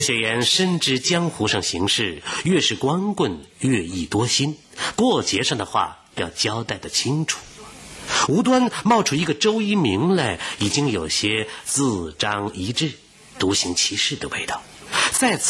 谢言深知江湖上形势，越是光棍越易多心，过节上的话要交代得清楚。无端冒出一个周一鸣来，已经有些自张一致、独行其事的味道。在